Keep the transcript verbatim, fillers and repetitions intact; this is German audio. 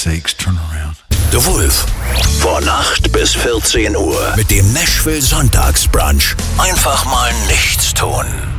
sakes, turn around. The Wolf. Von acht bis vierzehn Uhr. Mit dem Nashville Sonntagsbrunch. Einfach mal nichts tun.